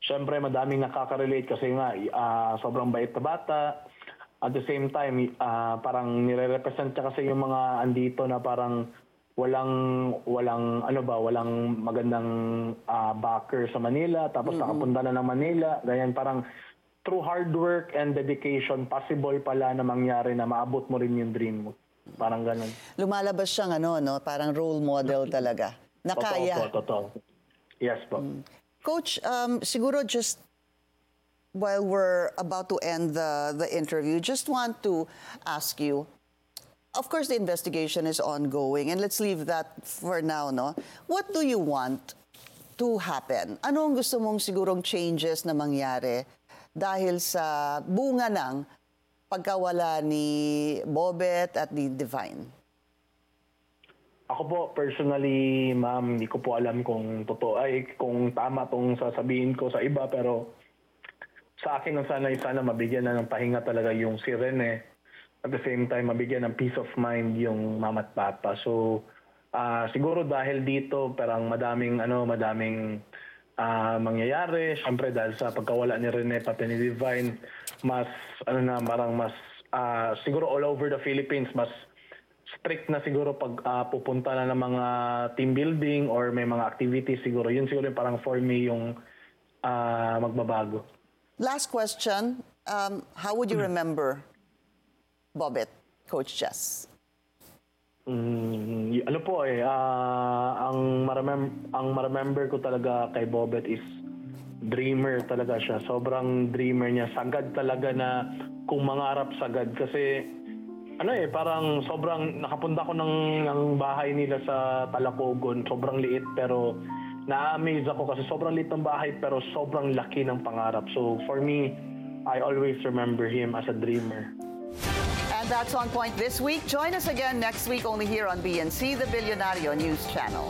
syempre madaming nakaka-relate kasi nga sobrang bait na bata. At the same time, parang nire-represent niya kasi yung mga andito na parang walang magandang backer sa Manila, tapos nakapunta na ng Manila. Ganyan, parang through hard work and dedication, possible pala na mangyari na maabot mo rin yung dream mo. Parang ganun. Lumalabas siyang parang role model talaga. Na kaya. Totoo. Yes po. Coach, siguro just while we're about to end the interview, just want to ask you, of course, the investigation is ongoing, and let's leave that for now, no? What do you want to happen? Ano ang gusto mong sigurong changes na mangyari dahil sa bunga ng pagkawala ni Bobet at ni Divine? Ako po, personally, ma'am, hindi ko po alam kung totoo, kung tama tong sasabihin ko sa iba, pero sa akin sana mabigyan na ng pahinga talaga yung si Rene. At the same time, mabigyan ng peace of mind yung mama at papa. So, siguro dahil dito, parang madaming mangyayari. Siyempre, dahil sa pagkawala ni Rene pati ni Divine, siguro all over the Philippines, mas strict na siguro pag pupunta na ng mga team building or may mga activities siguro. Yun siguro yung parang for me yung magbabago. Last question, how would you remember Bobet, Coach Jess? Ang ma-remember ko talaga kay Bobet is dreamer talaga siya. Sobrang dreamer niya. Sagad talaga na kung mangarap sagad. Kasi parang sobrang nakapunta ko ng bahay nila sa Talacogon. Sobrang liit pero na-amaze ako kasi sobrang liit ng bahay pero sobrang laki ng pangarap. So for me, I always remember him as a dreamer. And that's On Point this week. Join us again next week only here on BNC, the Billionario News Channel.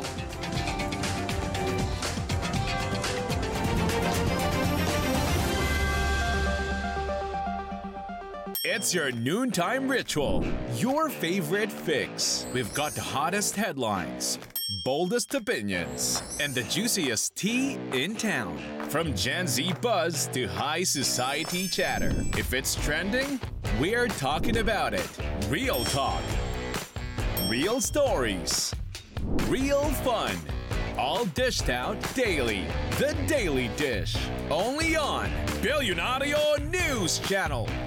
It's your noontime ritual, your favorite fix. We've got the hottest headlines, boldest opinions, and the juiciest tea in town. From Gen Z buzz to high society chatter. If it's trending, we're talking about it. Real talk. Real stories. Real fun. All dished out daily. The Daily Dish. Only on Billionario News Channel.